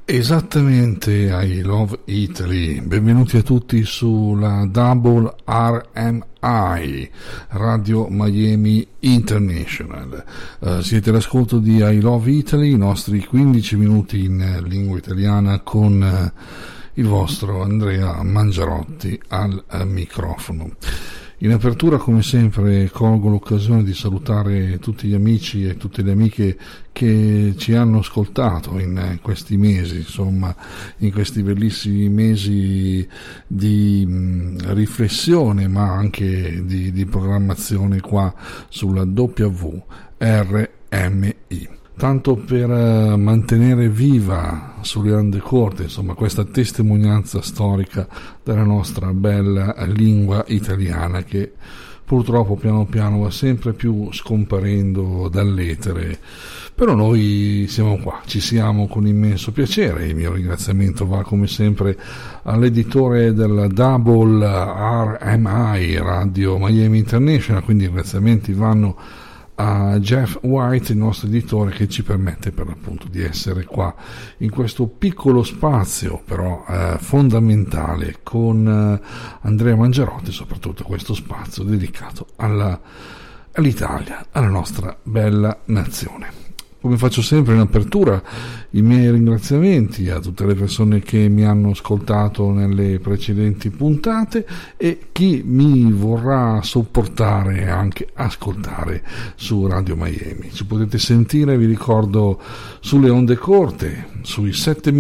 Esattamente, I Love Italy. Benvenuti a tutti sulla Double RMI, Radio Miami International. Siete all'ascolto di I Love Italy, i nostri 15 minuti in lingua italiana con il vostro Andrea Mangiarotti al microfono. In apertura, come sempre, colgo l'occasione di salutare tutti gli amici e tutte le amiche che ci hanno ascoltato in questi mesi, insomma, in questi bellissimi mesi di riflessione, ma anche di programmazione qua sulla WRMI. Tanto per mantenere viva sulle onde corte, insomma, questa testimonianza storica della nostra bella lingua italiana che purtroppo piano piano va sempre più scomparendo dall'etere. Però noi siamo qua, ci siamo con immenso piacere. Il mio ringraziamento va come sempre all'editore della Double RMI, Radio Miami International, quindi i ringraziamenti vanno a Jeff White, il nostro editore, che ci permette per l'appunto di essere qua in questo piccolo spazio però fondamentale con Andrea Mangiarotti, soprattutto questo spazio dedicato all'Italia, alla nostra bella nazione. Come faccio sempre in apertura, i miei ringraziamenti a tutte le persone che mi hanno ascoltato nelle precedenti puntate e chi mi vorrà sopportare e anche ascoltare su Radio Miami. Ci potete sentire, vi ricordo, sulle onde corte, sui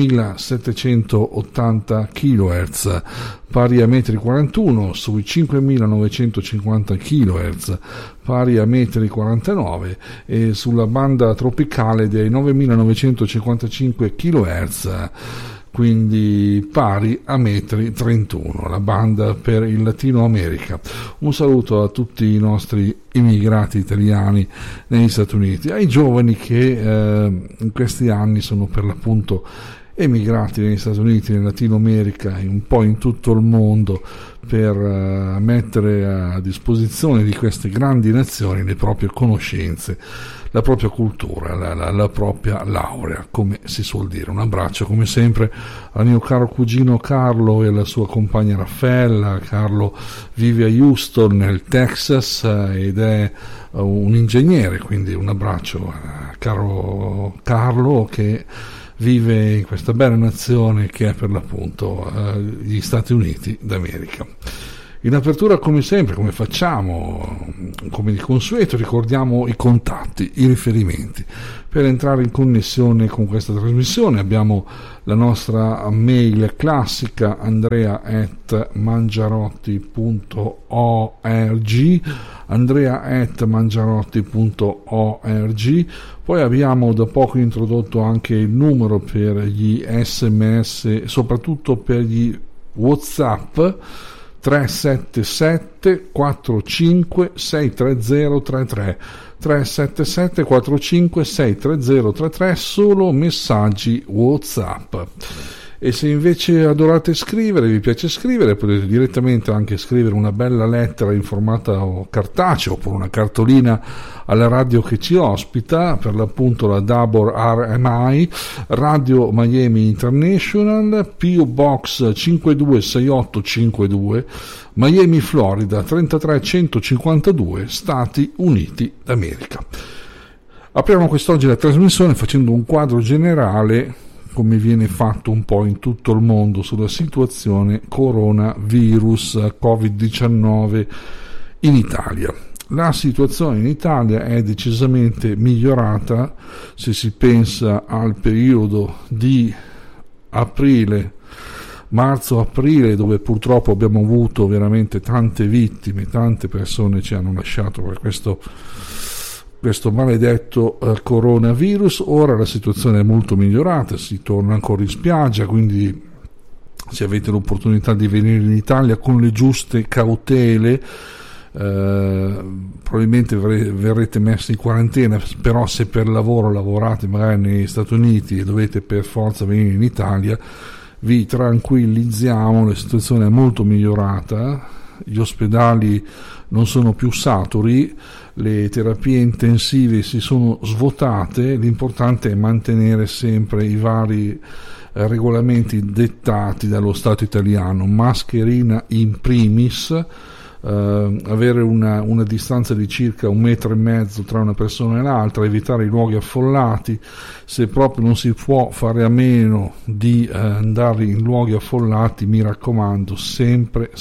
7780 kHz, pari a metri 41, sui 5950 kHz, pari a metri 49, e sulla banda tropicale dei 9955 kHz, quindi pari a metri 31, la banda per il Latino America. Un saluto a tutti i nostri immigrati italiani negli Stati Uniti, ai giovani che in questi anni sono per l'appunto emigrati negli Stati Uniti, nel Latino America e un po' in tutto il mondo per mettere a disposizione di queste grandi nazioni le proprie conoscenze, la propria cultura, la propria laurea, come si suol dire. Un abbraccio come sempre al mio caro cugino Carlo e alla sua compagna Raffaella. Carlo vive a Houston nel Texas ed è un ingegnere, quindi un abbraccio a caro Carlo che vive in questa bella nazione che è per l'appunto gli Stati Uniti d'America. In apertura, come sempre, come facciamo, come di consueto, ricordiamo i contatti, i riferimenti. Per entrare in connessione con questa trasmissione abbiamo la nostra mail classica andrea@mangiarotti.org, poi abbiamo da poco introdotto anche il numero per gli SMS, soprattutto per gli WhatsApp, 377 45 63033, 377 45 63033, solo messaggi WhatsApp. E se invece adorate scrivere, vi piace scrivere, potete direttamente anche scrivere una bella lettera in formato cartaceo oppure una cartolina alla radio che ci ospita, per l'appunto la Double RMI, Radio Miami International, PO Box 526852, Miami, Florida 33152, Stati Uniti d'America. Apriamo quest'oggi la trasmissione facendo un quadro generale, come viene fatto un po' in tutto il mondo, sulla situazione coronavirus Covid-19 in Italia. La situazione in Italia è decisamente migliorata se si pensa al periodo di marzo-aprile, dove purtroppo abbiamo avuto veramente tante vittime, tante persone ci hanno lasciato per questo maledetto coronavirus. Ora la situazione è molto migliorata, si torna ancora in spiaggia, quindi se avete l'opportunità di venire in Italia con le giuste cautele, probabilmente verrete messi in quarantena, però se per lavoro lavorate magari negli Stati Uniti e dovete per forza venire in Italia, vi tranquillizziamo, la situazione è molto migliorata. gli ospedali non sono più saturi, le terapie intensive si sono svuotate, l'importante è mantenere sempre i vari regolamenti dettati dallo Stato italiano, mascherina in primis, avere una distanza di circa 1,5 metri tra una persona e l'altra, evitare i luoghi affollati, se proprio non si può fare a meno di andare in luoghi affollati, mi raccomando, sempre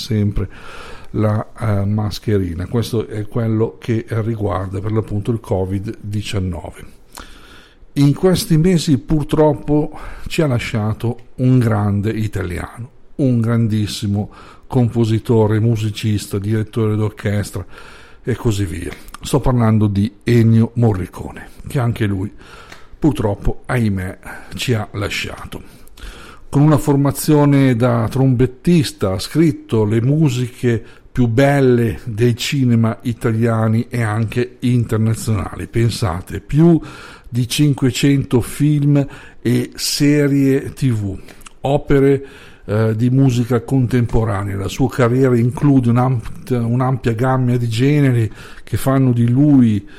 la mascherina. Questo è quello che riguarda per l'appunto il Covid-19. In questi mesi purtroppo ci ha lasciato un grande italiano, un grandissimo compositore, musicista, direttore d'orchestra e così via. Sto parlando di Ennio Morricone, che anche lui purtroppo, ahimè, ci ha lasciato. Con una formazione da trombettista ha scritto le musiche più belle dei cinema italiani e anche internazionali. Pensate, più di 500 film e serie TV, opere di musica contemporanea. La sua carriera include un'ampia gamma di generi che fanno di lui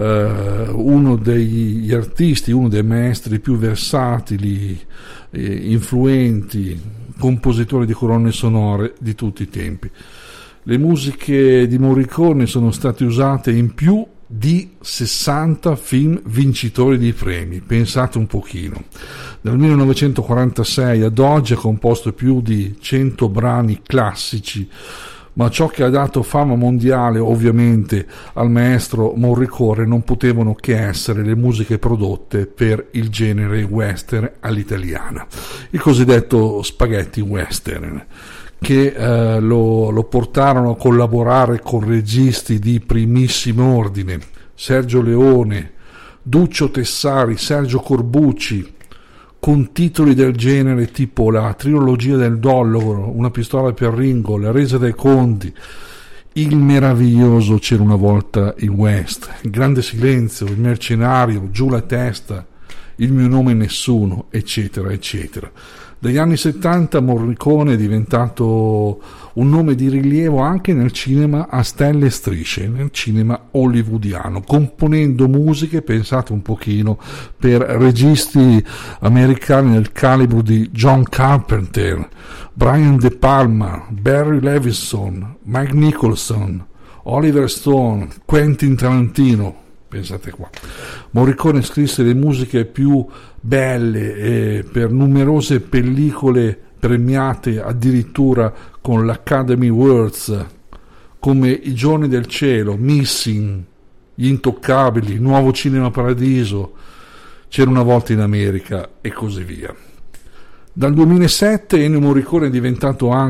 uno degli artisti, uno dei maestri più versatili, influenti, compositori di colonne sonore di tutti i tempi. Le musiche di Morricone sono state usate in più di 60 film vincitori di premi, pensate un pochino. Dal 1946 ad oggi ha composto più di 100 brani classici, ma ciò che ha dato fama mondiale ovviamente al maestro Morricone non potevano che essere le musiche prodotte per il genere western all'italiana, il cosiddetto spaghetti western, che lo portarono a collaborare con registi di primissimo ordine, Sergio Leone, Duccio Tessari, Sergio Corbucci, con titoli del genere tipo La trilogia del dollaro, Una pistola per Ringo, La resa dei conti, il meraviglioso C'era una volta il West, Il grande silenzio, Il mercenario, Giù la testa, Il mio nome nessuno, eccetera eccetera. Dagli anni 70 Morricone è diventato un nome di rilievo anche nel cinema a stelle e strisce, nel cinema hollywoodiano, componendo musiche, pensate un pochino, per registi americani del calibro di John Carpenter, Brian De Palma, Barry Levinson, Mike Nicholson, Oliver Stone, Quentin Tarantino. Pensate qua. Morricone scrisse le musiche più belle per numerose pellicole premiate addirittura con l'Academy Awards, come I giorni del cielo, Missing, Gli intoccabili, Nuovo cinema paradiso, C'era una volta in America e così via. Dal 2007 Ennio Morricone è diventato anche